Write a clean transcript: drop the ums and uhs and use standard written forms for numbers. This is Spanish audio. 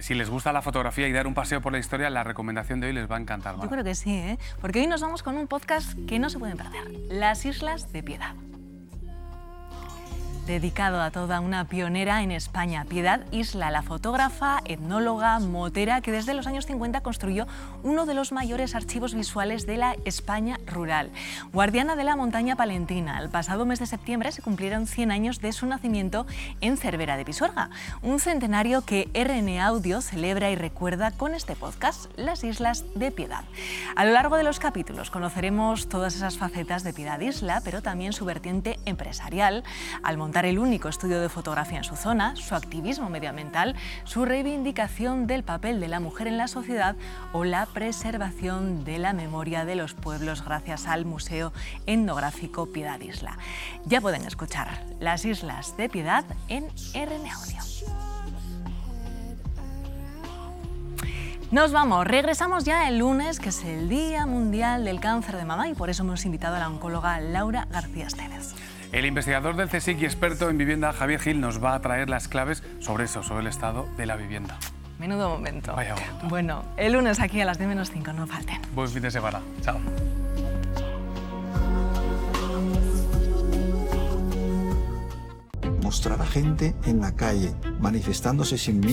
si les gusta la fotografía y dar un paseo por la historia, la recomendación de hoy les va a encantar, Mar. Yo creo que sí, ¿eh? Porque hoy nos vamos con un podcast que no se pueden perder, Las Islas de Piedad. Dedicado a toda una pionera en España, Piedad Isla, la fotógrafa, etnóloga, motera, que desde los años 50 construyó uno de los mayores archivos visuales de la España rural. Guardiana de la montaña palentina, el pasado mes de septiembre se cumplieron 100 años de su nacimiento en Cervera de Pisuerga, un centenario que RN Audio celebra y recuerda con este podcast, Las Islas de Piedad. A lo largo de los capítulos conoceremos todas esas facetas de Piedad Isla, pero también su vertiente empresarial, al montar el único estudio de fotografía en su zona, su activismo medioambiental, su reivindicación del papel de la mujer en la sociedad o la preservación de la memoria de los pueblos gracias al Museo Etnográfico Piedad Isla. Ya pueden escuchar Las Islas de Piedad en RN Audio. Nos vamos, regresamos ya el lunes, que es el Día Mundial del Cáncer de Mama, y por eso hemos invitado a la oncóloga Laura García Estévez. El investigador del CSIC y experto en vivienda, Javier Gil, nos va a traer las claves sobre eso, sobre el estado de la vivienda. Menudo momento. Vaya momento. Bueno, el lunes aquí a las 10:05, no falten. Buen fin de semana. Chao. Mostrar a gente en la calle, manifestándose sin miedo.